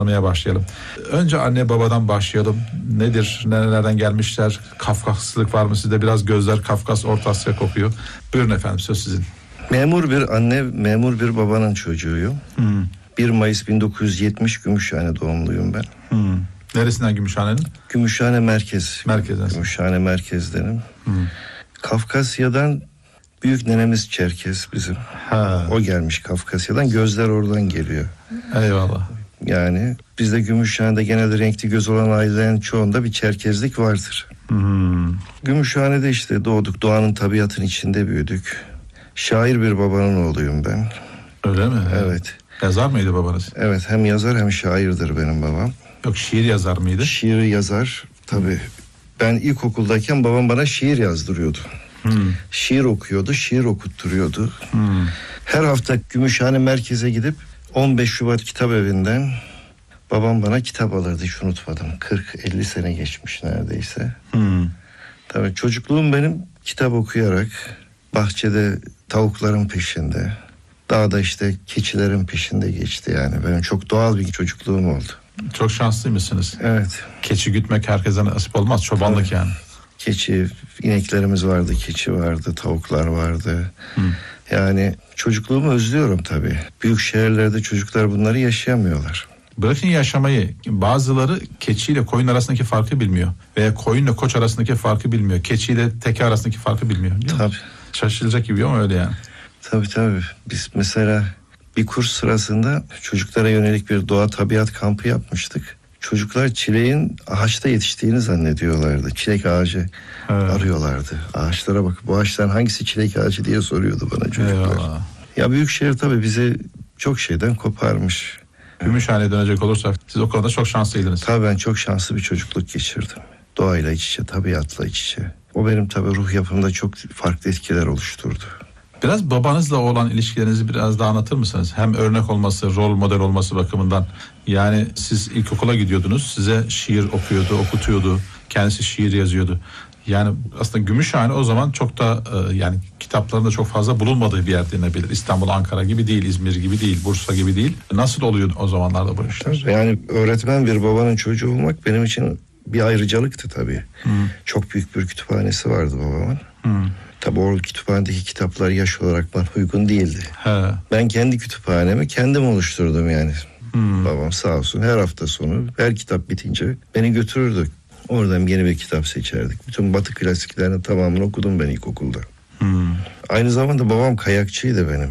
Tanımaya başlayalım. Önce anne babadan başlayalım. Nedir, nerelerden gelmişler? Kafkaslılık var mı sizde? Biraz gözler Kafkas, Orta Asya kokuyor. Buyurun efendim, söz sizin. Memur bir anne, memur bir babanın çocuğuyum. 1 Mayıs 1970 Gümüşhane doğumluyum ben. Neresinden Gümüşhane'nin? Gümüşhane merkez. Merkezden. Gümüşhane merkezdenim. Kafkasya'dan büyük nenemiz Çerkes bizim. O gelmiş Kafkasya'dan. Gözler oradan geliyor. Eyvallah. Yani bizde Gümüşhane'de genelde renkli göz olan ailelerin çoğunda bir Çerkezlik vardır. Gümüşhane'de işte doğduk. Doğanın, tabiatın içinde büyüdük. Şair bir babanın oğluyum ben. Öyle mi? Evet. Yazar mıydı babanız? Evet, hem yazar hem şairdir benim babam. Yok, şiir yazar mıydı? Şiir yazar tabii. Ben ilkokuldayken babam bana şiir yazdırıyordu. Şiir okuyordu, şiir okutturuyordu. Her hafta Gümüşhane merkeze gidip 15 Şubat Kitap Evi'nden babam bana kitap alırdı, hiç unutmadım. 40-50 sene geçmiş neredeyse. Tabii çocukluğum benim kitap okuyarak, bahçede tavukların peşinde, dağda işte keçilerin peşinde geçti yani. Benim çok doğal bir çocukluğum oldu. Çok şanslıymışsınız. Evet. Keçi gütmek herkese nasip olmaz. Çobanlık Tabii. yani. Keçi, ineklerimiz vardı, keçi vardı, tavuklar vardı. Yani çocukluğumu özlüyorum tabii. Büyük şehirlerde çocuklar bunları yaşayamıyorlar. Bırakın yaşamayı, bazıları keçiyle koyun arasındaki farkı bilmiyor. Veya koyunla koç arasındaki farkı bilmiyor. Keçiyle teke arasındaki farkı bilmiyor. Tabii. Şaşılacak gibi ama öyle yani. Tabii. Biz mesela bir kurs sırasında çocuklara yönelik bir doğa tabiat kampı yapmıştık. Çocuklar çileğin ağaçta yetiştiğini zannediyorlardı. Çilek ağacı arıyorlardı. Ağaçlara bak, bu ağaçtan hangisi çilek ağacı diye soruyordu bana çocuklar. Eyvallah. Ya büyükşehir tabii bizi çok şeyden koparmış. Gümüşhane'ye dönecek olursak siz o konuda çok şanslıydınız. Tabii ben çok şanslı bir çocukluk geçirdim. Doğayla iç içe, tabiatla iç içe. O benim tabii ruh yapımda çok farklı etkiler oluşturdu. Biraz babanızla olan ilişkilerinizi biraz daha anlatır mısınız? Hem örnek olması, rol model olması bakımından. Yani siz ilkokula gidiyordunuz, size şiir okuyordu, okutuyordu. Kendisi şiir yazıyordu. Yani aslında Gümüşhane o zaman çok da yani kitaplarında çok fazla bulunmadığı bir yer denilebilir. İstanbul, Ankara gibi değil, İzmir gibi değil, Bursa gibi değil. Nasıl oluyor o zamanlarda bu işler? Yani öğretmen bir babanın çocuğu olmak benim için bir ayrıcalıktı tabii. Çok büyük bir kütüphanesi vardı babamın. Tabii o kütüphanedeki kitaplar yaş olarak bana uygun değildi. Ben kendi kütüphanemi kendim oluşturdum yani. Babam sağ olsun her hafta sonu her kitap bitince beni götürürdü. Oradan yeni bir kitap seçerdik. Bütün Batı klasiklerinin tamamını okudum ben ilkokulda. Aynı zamanda babam kayakçıydı benim.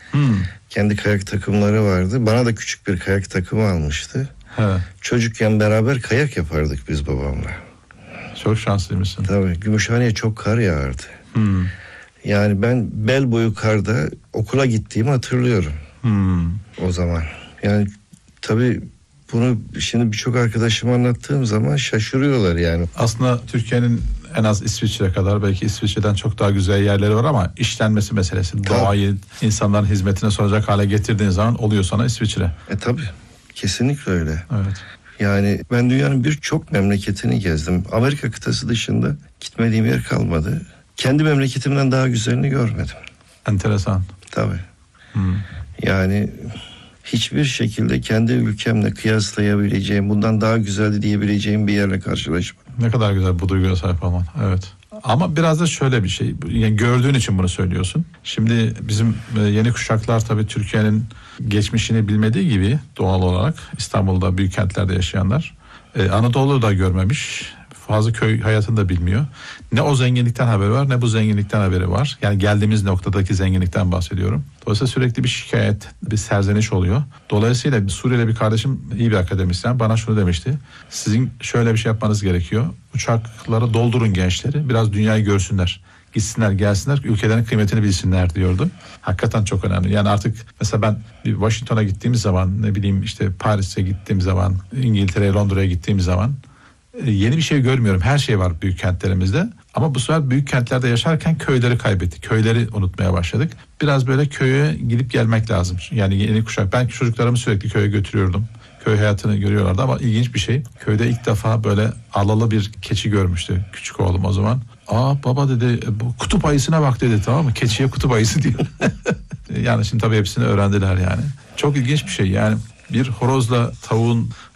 Kendi kayak takımları vardı. Bana da küçük bir kayak takımı almıştı. Çocukken beraber kayak yapardık biz babamla. Çok şanslıymışsın. Tabii Gümüşhane'ye çok kar yağardı. Yani ben bel boyu karda okula gittiğimi hatırlıyorum. O zaman. Yani tabii bunu şimdi birçok arkadaşıma anlattığım zaman şaşırıyorlar yani. Aslında Türkiye'nin en az İsviçre kadar, belki İsviçre'den çok daha güzel yerleri var ama işlenmesi meselesi. Doğayı insanların hizmetine sunacak hale getirdiğin zaman oluyor sana İsviçre. Tabii kesinlikle öyle. Evet. Yani ben dünyanın birçok memleketini gezdim. Amerika kıtası dışında gitmediğim yer kalmadı. Kendi memleketimden daha güzelini görmedim. Enteresan. Tabii. Yani hiçbir şekilde kendi ülkemle kıyaslayabileceğim, bundan daha güzeldi diyebileceğim bir yerle karşılaşmadım. Ne kadar güzel bu duyguya sahip olman. Evet. Ama biraz da şöyle bir şey. Yani gördüğün için bunu söylüyorsun. Şimdi bizim yeni kuşaklar tabii Türkiye'nin geçmişini bilmediği gibi doğal olarak İstanbul'da, büyük kentlerde yaşayanlar Anadolu'yu da görmemiş. Fazla köy hayatını da bilmiyor. Ne o zenginlikten haberi var, ne bu zenginlikten haberi var. Yani geldiğimiz noktadaki zenginlikten bahsediyorum. Dolayısıyla sürekli bir şikayet, bir serzeniş oluyor. Dolayısıyla Suriyeli bir kardeşim, iyi bir akademisyen, bana şunu demişti. Sizin şöyle bir şey yapmanız gerekiyor. Uçakları doldurun gençleri, biraz dünyayı görsünler. Gitsinler, gelsinler, ülkelerin kıymetini bilsinler diyordu. Hakikaten çok önemli. Yani artık mesela ben bir Washington'a gittiğim zaman, ne bileyim işte Paris'e gittiğim zaman, İngiltere'ye, Londra'ya gittiğim zaman yeni bir şey görmüyorum. Her şey var büyük kentlerimizde. Ama bu sefer büyük kentlerde yaşarken köyleri kaybettik. Köyleri unutmaya başladık. Biraz böyle köye gidip gelmek lazım. Yani yeni kuşak. Ben çocuklarımı sürekli köye götürüyordum. Köy hayatını görüyorlardı ama ilginç bir şey. Köyde ilk defa böyle alalı bir keçi görmüştü küçük oğlum o zaman. Baba dedi, bu kutup ayısına bak dedi, tamam mı? Keçiye kutup ayısı diyor. Yani şimdi tabii hepsini öğrendiler yani. Çok ilginç bir şey yani. bir horozla tavuğun